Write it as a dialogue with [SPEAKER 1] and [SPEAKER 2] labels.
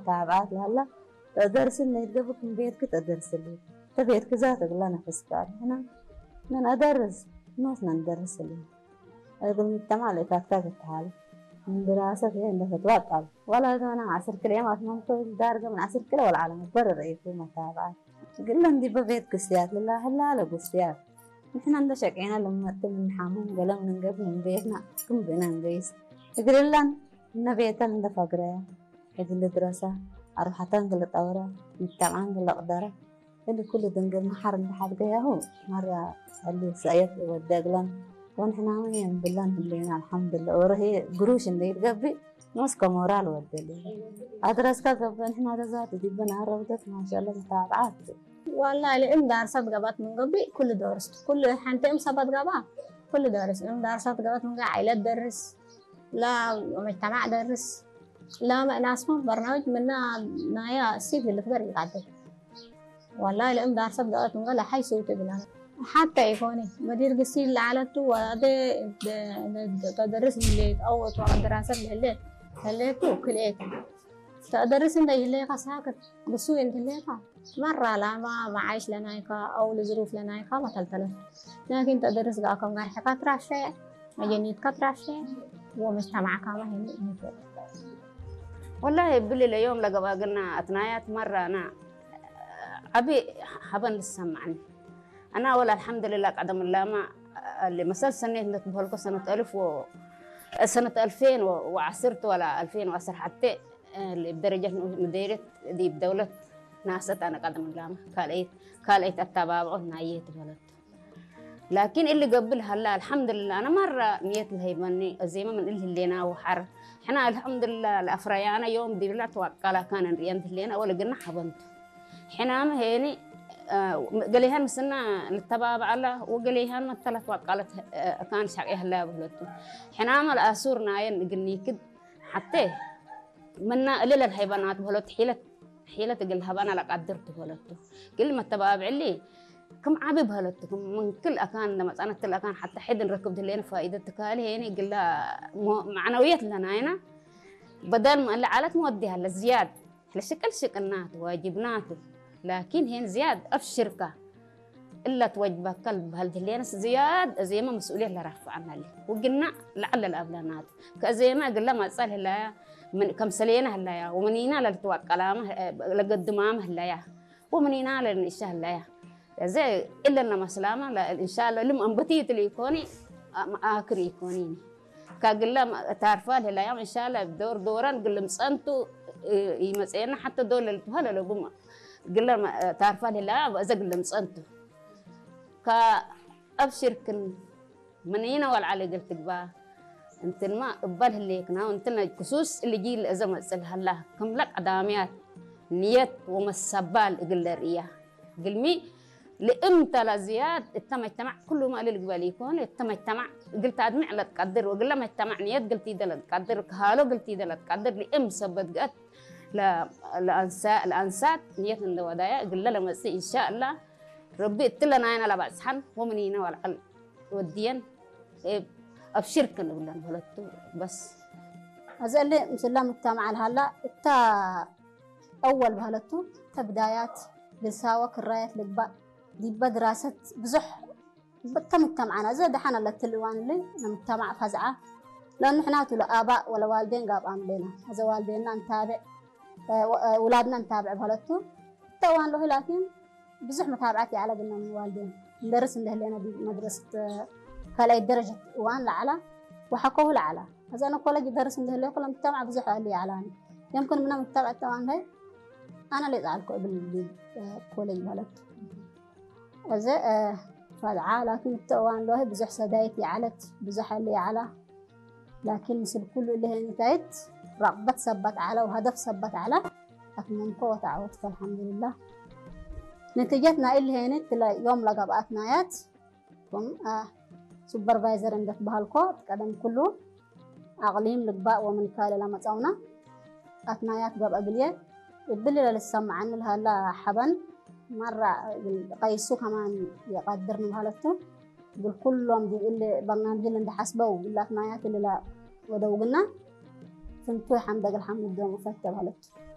[SPEAKER 1] متابعات لهلا تدرس اللي يدبك من بيتك تدرس اللي تبيتك ذاتك لا نفس كار هنا من أدرس ناس ندرس اللي أقول المجتمع اللي تحتاج تعال من دراسة هي عندك توقع ولا أنا عصر كلمات ممكن دارجة من عصر كلا ولا عالم برر أي في متابعات قلنا ندي ببيت قصيات لله هلا لا قصيات نحن عندنا شقينا لما تم نحامون قلم ننقب من بيتنا كم بينا نقيس يقول لنا نبيتنا عند فقرة يقول دراسة أروح أتنقل طورة مجتمعان قل أقدره اللي كله دنقل محر نحب هو مرة اللي سأيت ودقلن ونحن وين بلان اللينا الحمد لله ورهي قروش اللي يتقبي ماسكة مورال ودلي أدرس كقبل نحن هذا ذات دي بنا روضت ما شاء الله متابعات
[SPEAKER 2] والله لإم دارسات قبات من قبي كل درست كل حنت إم سبت قبا كل درس إم دارسات قبات من عائلة درس لا مجتمع درس لا ناس ما برنامج منا نايا سيف اللي تقدر يقعد والله لإم دارسات قبات من قبل حي سويت بنا حتى يكوني مدير قصير لعلته وده تدرس اللي أو دراسات اللي تو كل إيه تدرس اللي قصاك بسوي اللي مرة لا ما عايش لنايكا أو لظروف لنايكا ما تلتلف لكن تدرس قاكم قاعد حكات راشة مجنيت كات راشة ومجتمع كما هني
[SPEAKER 3] والله بلي اليوم لقوا قلنا أثناءات مرة أنا أبي حبن للسمعني أنا ولا الحمد لله قدم الله ما اللي مثل سنة نتبهلكو سنة 2010 ولا 2010 حتى اللي بدرجة مديرة دي بدولة ناست أنا قدم الله كاليت التبابع نايت بلد لكن اللي قبل هلا الحمد لله أنا مرة نيت الهيباني زي ما من اللي لنا وحر إحنا الحمد لله الأفريانا يوم دي لا توكلا كان ريانت لنا ولا قلنا حبنت إحنا ما هني قليهان مسنا التبابع الله وقليهان ما ثلاث وقالت كان شقيه لا بلدتو إحنا ما الأسور ناين قلني كد حتى منا قليل الحيوانات بلد حيلة تقول هبانا لك قدرت بلدتو قل ما التبابع اللي كم عبي بهلتكم من كل أكان لما أنا كل أكان حتى حد نركب دلنا فائدة تكالي هني قل معنويات لنا هنا بدل ما اللي علت موديها للزياد لشكل شكلنات واجبناته لكن هين زياد الشركة إلا توجبك كلب هالدلنا زياد زي ما مسؤولية اللي رفع عنها لي وقلنا لعل الأبلانات كزي ما قلنا ما تصل هلا من كم سلينا هلا ومنينا لتوكلامه لقدمامه هلا ومنينا لنشاه هلا زي إلا لما سلامة لا إن شاء الله لم أنبتيت اللي يكوني آخر يكونيني كقلنا تعرفان هلا يوم إن شاء الله دوران قلنا مسأنتو يمسينا حتى دول اللي هلا لو بما قلنا تعرفان هلا إذا قلنا مسأنتو كأبشر كن منينا والعلي قلت بقى أنت ما قبله اللي كنا وأنتنا كسوس اللي جيل الأزمة هلا كم لك عداميات نيت ومسبال قل الرياح قلمي لإمتى لزياد التمجتمع كله ما للقبال يكون التمجتمع قلت أدمع لا تقدر وقل لما اجتمع نيت قلت إذا لا تقدر كهالو قلت إذا لا تقدر لإم سبت قد الأنسات نيت من الودايا قل لما إن شاء الله ربي اتلنا أنا لا بسحن ومنينا والعقل وديا أبشر كنا ولا بلدتو بس
[SPEAKER 2] أزل مثل مجتمع هلا تا أول بهلتو تبدايات لساوى كرايات لقبا دي بدراسة بزح مجتمعنا زاد حنا للتلوان اللي مجتمع فزعة لأنه إحنا تلا آباء ولا والدين قاب عاملينا هذا والدينا نتابع أولادنا نتابع بهلتو توان له لكن بزح متابعتي على قلنا من والدين ندرس اللي هلينا بمدرسة كلا درجة وان لعلى وحكوه لعلى هذا أنا كل درس اللي هلي كل مجتمع بزح اللي علاني يمكن منا متابعة توان هاي أنا اللي أزعل كل بهلتو هذا فزعة لكن التوان له بزح سدايتي علت بزح اللي على لكن مثل كل اللي هي نتايت رغبة سبت على وهدف سبت على لكن من قوة تعوض الحمد لله نتيجتنا اللي هي تلا يوم لقبات نايات كم سوبرفايزر عندك بهالكود قدم كله أقليم لقباء ومن كاله لما تسونا أثنايات قبل قليل يبدل للسمع عن هلا حبن مرة قيسو كمان يقدرنا بهالتو يقول كلهم دي اللي برنامج اللي حسبه والأثنايات اللي لا ودوقنا فهمتوا الحمد لله الحمد لله مفتة بهالتو